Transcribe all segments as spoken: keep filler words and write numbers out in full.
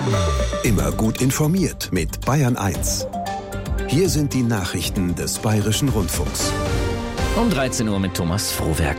Immer gut informiert mit Bayern eins. Hier sind die Nachrichten des Bayerischen Rundfunks. Um dreizehn Uhr mit Thomas Frohwerk.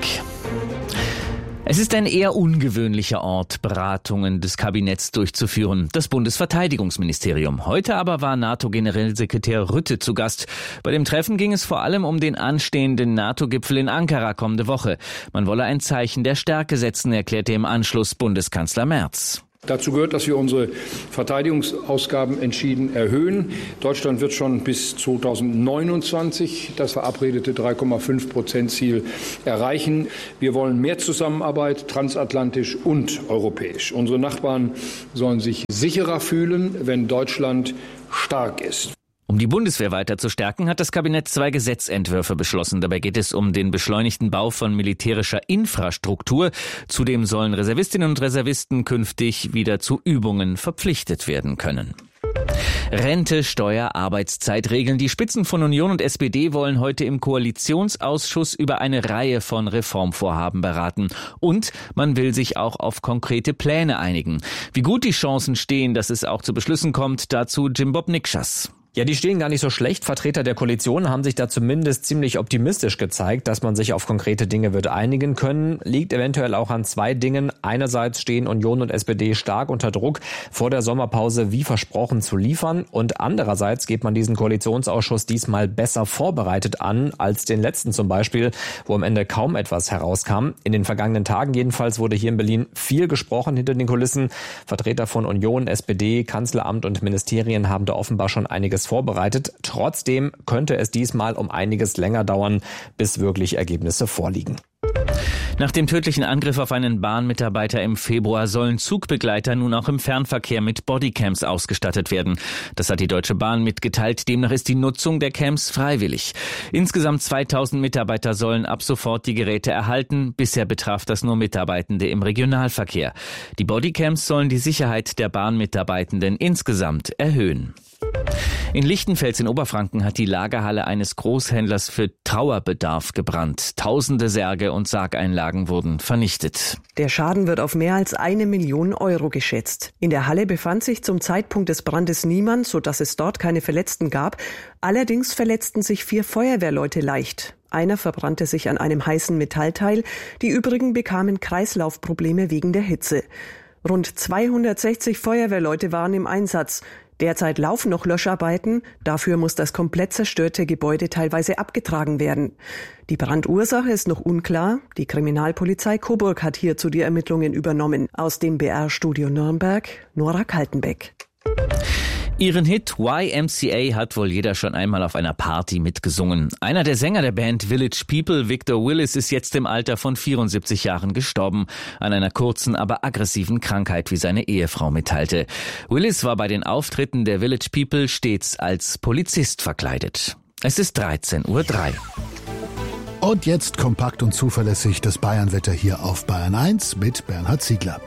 Es ist ein eher ungewöhnlicher Ort, Beratungen des Kabinetts durchzuführen, das Bundesverteidigungsministerium. Heute aber war NATO-Generalsekretär Rutte zu Gast. Bei dem Treffen ging es vor allem um den anstehenden NATO-Gipfel in Ankara kommende Woche. Man wolle ein Zeichen der Stärke setzen, erklärte im Anschluss Bundeskanzler Merz. Dazu gehört, dass wir unsere Verteidigungsausgaben entschieden erhöhen. Deutschland wird schon bis zweitausendneunundzwanzig das verabredete drei Komma fünf Prozent Ziel erreichen. Wir wollen mehr Zusammenarbeit, transatlantisch und europäisch. Unsere Nachbarn sollen sich sicherer fühlen, wenn Deutschland stark ist. Um die Bundeswehr weiter zu stärken, hat das Kabinett zwei Gesetzentwürfe beschlossen. Dabei geht es um den beschleunigten Bau von militärischer Infrastruktur. Zudem sollen Reservistinnen und Reservisten künftig wieder zu Übungen verpflichtet werden können. Rente, Steuer, Arbeitszeitregeln. Die Spitzen von Union und S P D wollen heute im Koalitionsausschuss über eine Reihe von Reformvorhaben beraten. Und man will sich auch auf konkrete Pläne einigen. Wie gut die Chancen stehen, dass es auch zu Beschlüssen kommt, dazu Jim Bob Nikschas. Ja, die stehen gar nicht so schlecht. Vertreter der Koalition haben sich da zumindest ziemlich optimistisch gezeigt, dass man sich auf konkrete Dinge wird einigen können. Liegt eventuell auch an zwei Dingen. Einerseits stehen Union und S P D stark unter Druck, vor der Sommerpause wie versprochen zu liefern. Und andererseits geht man diesen Koalitionsausschuss diesmal besser vorbereitet an als den letzten zum Beispiel, wo am Ende kaum etwas herauskam. In den vergangenen Tagen jedenfalls wurde hier in Berlin viel gesprochen hinter den Kulissen. Vertreter von Union, S P D, Kanzleramt und Ministerien haben da offenbar schon einiges vorbereitet. Trotzdem könnte es diesmal um einiges länger dauern, bis wirklich Ergebnisse vorliegen. Nach dem tödlichen Angriff auf einen Bahnmitarbeiter im Februar sollen Zugbegleiter nun auch im Fernverkehr mit Bodycams ausgestattet werden. Das hat die Deutsche Bahn mitgeteilt. Demnach ist die Nutzung der Cams freiwillig. Insgesamt zweitausend Mitarbeiter sollen ab sofort die Geräte erhalten. Bisher betraf das nur Mitarbeitende im Regionalverkehr. Die Bodycams sollen die Sicherheit der Bahnmitarbeitenden insgesamt erhöhen. In Lichtenfels in Oberfranken hat die Lagerhalle eines Großhändlers für Trauerbedarf gebrannt. Tausende Särge und Sargeinlagen wurden vernichtet. Der Schaden wird auf mehr als eine Million Euro geschätzt. In der Halle befand sich zum Zeitpunkt des Brandes niemand, sodass es dort keine Verletzten gab. Allerdings verletzten sich vier Feuerwehrleute leicht. Einer verbrannte sich an einem heißen Metallteil. Die übrigen bekamen Kreislaufprobleme wegen der Hitze. Rund zweihundertsechzig Feuerwehrleute waren im Einsatz. Derzeit laufen noch Löscharbeiten. Dafür muss das komplett zerstörte Gebäude teilweise abgetragen werden. Die Brandursache ist noch unklar. Die Kriminalpolizei Coburg hat hierzu die Ermittlungen übernommen. Aus dem B R-Studio Nürnberg, Nora Kaltenbeck. Ihren Hit Y M C A hat wohl jeder schon einmal auf einer Party mitgesungen. Einer der Sänger der Band Village People, Victor Willis, ist jetzt im Alter von vierundsiebzig Jahren gestorben. An einer kurzen, aber aggressiven Krankheit, wie seine Ehefrau mitteilte. Willis war bei den Auftritten der Village People stets als Polizist verkleidet. Es ist dreizehn Uhr drei. Und jetzt kompakt und zuverlässig das Bayernwetter hier auf Bayern eins mit Bernhard Ziegler.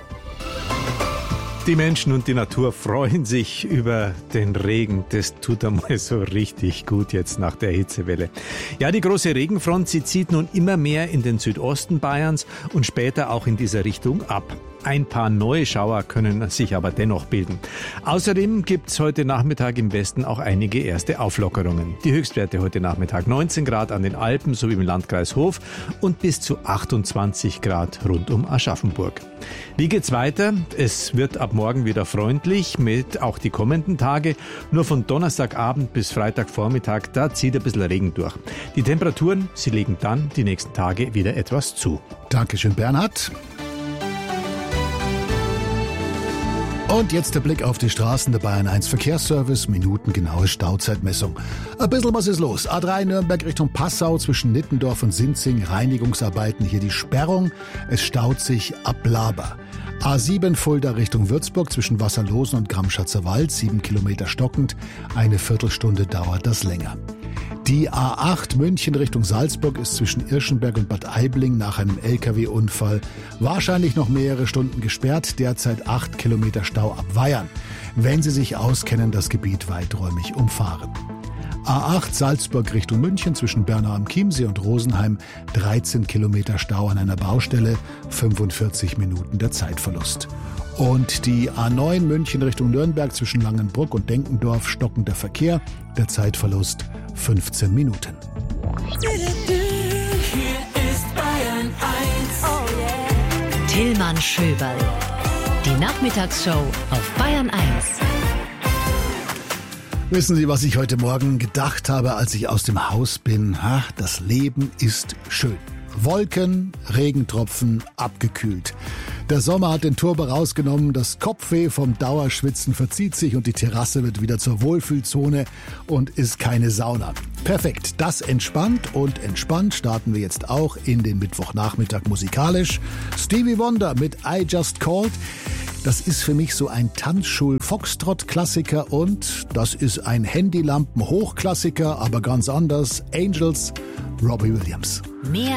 Die Menschen und die Natur freuen sich über den Regen. Das tut einmal so richtig gut jetzt nach der Hitzewelle. Ja, die große Regenfront, sie zieht nun immer mehr in den Südosten Bayerns und später auch in dieser Richtung ab. Ein paar neue Schauer können sich aber dennoch bilden. Außerdem gibt's heute Nachmittag im Westen auch einige erste Auflockerungen. Die Höchstwerte heute Nachmittag neunzehn Grad an den Alpen sowie im Landkreis Hof und bis zu achtundzwanzig Grad rund um Aschaffenburg. Wie geht's weiter? Es wird ab morgen wieder freundlich, mit auch die kommenden Tage. Nur von Donnerstagabend bis Freitagvormittag, da zieht ein bisschen Regen durch. Die Temperaturen, sie legen dann die nächsten Tage wieder etwas zu. Dankeschön, Bernhard. Und jetzt der Blick auf die Straßen der Bayern eins Verkehrsservice, minutengenaue Stauzeitmessung. Ein bisschen was ist los. A drei Nürnberg Richtung Passau zwischen Nittendorf und Sinzing, Reinigungsarbeiten, hier die Sperrung. Es staut sich ab Laber. A sieben Fulda Richtung Würzburg zwischen Wasserlosen und Gramschatzer Wald, sieben Kilometer stockend, eine Viertelstunde dauert das länger. Die A acht München Richtung Salzburg ist zwischen Irschenberg und Bad Aibling nach einem L K W-Unfall wahrscheinlich noch mehrere Stunden gesperrt, derzeit acht Kilometer Stau ab Weyern. Wenn Sie sich auskennen, das Gebiet weiträumig umfahren. A acht Salzburg Richtung München zwischen Bernau am Chiemsee und Rosenheim, dreizehn Kilometer Stau an einer Baustelle, fünfundvierzig Minuten der Zeitverlust. Und die A neun München Richtung Nürnberg zwischen Langenbrück und Denkendorf stockender Verkehr. Der Zeitverlust fünfzehn Minuten. Hier ist Bayern eins. Oh yeah. Tillmann Schöberl. Die Nachmittagsshow auf Bayern eins. Wissen Sie, was ich heute Morgen gedacht habe, als ich aus dem Haus bin? Ha, das Leben ist schön. Wolken, Regentropfen, abgekühlt. Der Sommer hat den Turbo rausgenommen, das Kopfweh vom Dauerschwitzen verzieht sich und die Terrasse wird wieder zur Wohlfühlzone und ist keine Sauna. Perfekt, das entspannt und entspannt starten wir jetzt auch in den Mittwochnachmittag musikalisch. Stevie Wonder mit I Just Called. Das ist für mich so ein Tanzschul-Foxtrot-Klassiker und das ist ein Handylampen-Hochklassiker, aber ganz anders. Angels, Robbie Williams. Mehr